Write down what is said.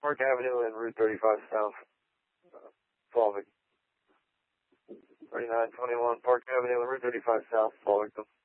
Park Avenue and Route 35 South, fall victim. 3921 Park Avenue and Route 35 South, fall victim.